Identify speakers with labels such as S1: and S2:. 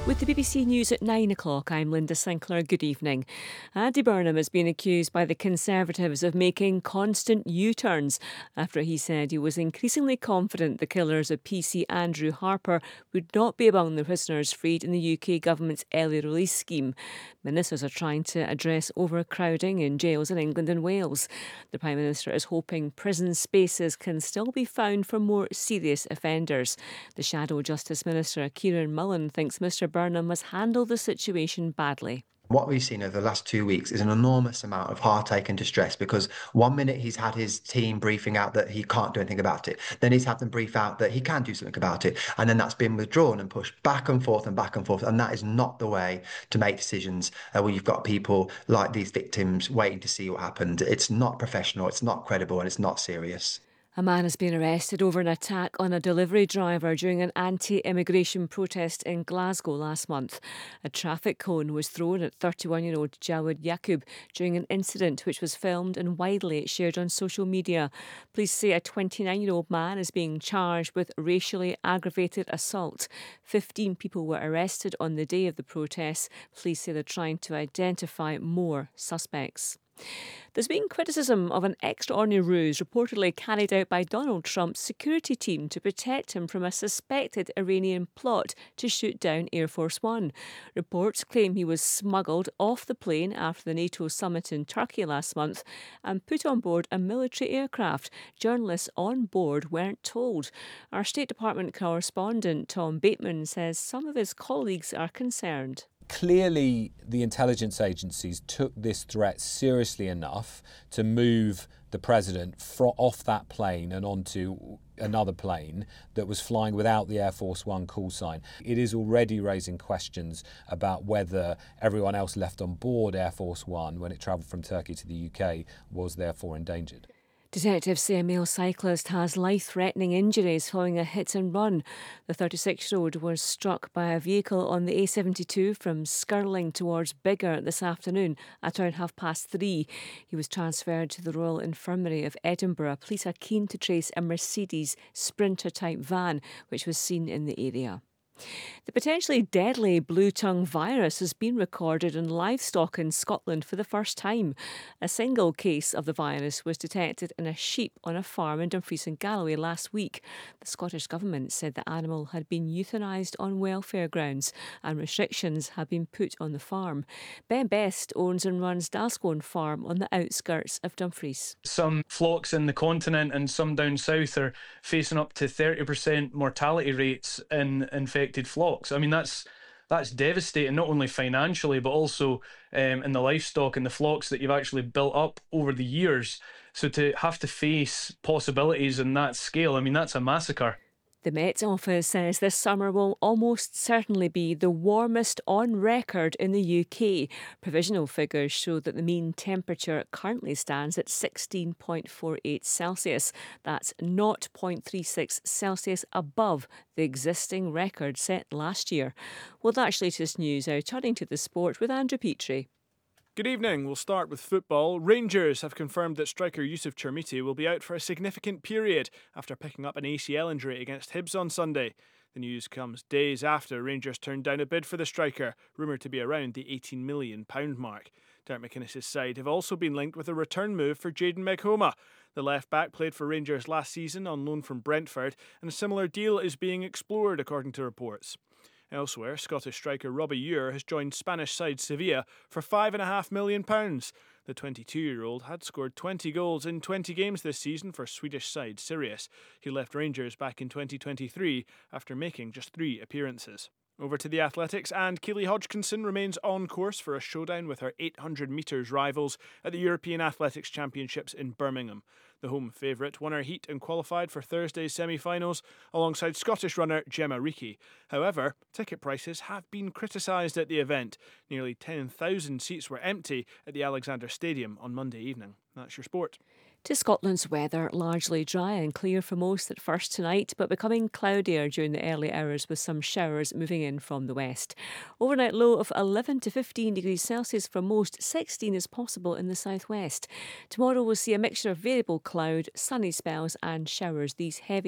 S1: With the BBC News at 9 o'clock, I'm Linda Sinclair. Good evening. Andy Burnham has been accused by the Conservatives of making constant U-turns after he said he was increasingly confident the killers of PC Andrew Harper would not be among the prisoners freed in the UK government's early release scheme. Ministers are trying to address overcrowding in jails in England and Wales. The Prime Minister is hoping prison spaces can still be found for more serious offenders. The Shadow Justice Minister, Kieran Mullen, thinks Mr Burnham has handled the situation badly.
S2: What we've seen over the last 2 weeks is an enormous amount of heartache and distress, because one minute he's had his team briefing out that he can't do anything about it. Then he's had them brief out that he can do something about it. And then that's been withdrawn and pushed back and forth and back and forth. And that is not the way to make decisions where you've got people like these victims waiting to see what happened. It's not professional, it's not credible, and it's not serious.
S1: A man has been arrested over an attack on a delivery driver during an anti-immigration protest in Glasgow last month. A traffic cone was thrown at 31-year-old Jawed Yaqub during an incident which was filmed and widely shared on social media. Police say a 29-year-old man is being charged with racially aggravated assault. 15 people were arrested on the day of the protests. Police say they're trying to identify more suspects. There's been criticism of an extraordinary ruse reportedly carried out by Donald Trump's security team to protect him from a suspected Iranian plot to shoot down Air Force One. Reports claim he was smuggled off the plane after the NATO summit in Turkey last month and put on board a military aircraft. Journalists on board weren't told. Our State Department correspondent Tom Bateman says some of his colleagues are concerned.
S3: Clearly, the intelligence agencies took this threat seriously enough to move the president off that plane and onto another plane that was flying without the Air Force One call sign. It is already raising questions about whether everyone else left on board Air Force One when it travelled from Turkey to the UK was therefore endangered.
S1: Detectives say a male cyclist has life-threatening injuries following a hit and run. The 36-year-old was struck by a vehicle on the A72 from Skirling towards Biggar this afternoon at around 3:30. He was transferred to the Royal Infirmary of Edinburgh. Police are keen to trace a Mercedes Sprinter-type van which was seen in the area. The potentially deadly blue tongue virus has been recorded in livestock in Scotland for the first time. A single case of the virus was detected in a sheep on a farm in Dumfries and Galloway last week. The Scottish Government said the animal had been euthanised on welfare grounds and restrictions had been put on the farm. Ben Best owns and runs Dalscone Farm on the outskirts of Dumfries.
S4: Some flocks in the continent and some down south are facing up to 30% mortality rates in infected flocks. I mean, that's devastating, not only financially, but also in the livestock and the flocks that you've actually built up over the years. So to have to face possibilities in that scale, I mean, that's a massacre.
S1: The Met Office says this summer will almost certainly be the warmest on record in the UK. Provisional figures show that the mean temperature currently stands at 16.48 Celsius. That's 0.36 Celsius above the existing record set last year. Well, that's latest news. Now turning to the sport with Andrew Petrie.
S5: Good evening. We'll start with football. Rangers have confirmed that striker Yusuf Chermiti will be out for a significant period after picking up an ACL injury against Hibs on Sunday. The news comes days after Rangers turned down a bid for the striker, rumoured to be around the £18 million mark. Derek McInnes' side have also been linked with a return move for Jayden Meghoma. The left-back played for Rangers last season on loan from Brentford, and a similar deal is being explored according to reports. Elsewhere, Scottish striker Robbie Eure has joined Spanish side Sevilla for £5.5 million. The 22-year-old had scored 20 goals in 20 games this season for Swedish side Sirius. He left Rangers back in 2023 after making just 3 appearances. Over to the athletics, and Keely Hodgkinson remains on course for a showdown with her 800 metres rivals at the European Athletics Championships in Birmingham. The home favourite won her heat and qualified for Thursday's semi-finals alongside Scottish runner Gemma Reekie. However, ticket prices have been criticised at the event. Nearly 10,000 seats were empty at the Alexander Stadium on Monday evening. That's your sport.
S1: To Scotland's weather, largely dry and clear for most at first tonight, but becoming cloudier during the early hours with some showers moving in from the west. Overnight low of 11 to 15 degrees Celsius for most, 16 is possible in the southwest. Tomorrow we'll see a mixture of variable cloud, sunny spells and showers. These heavy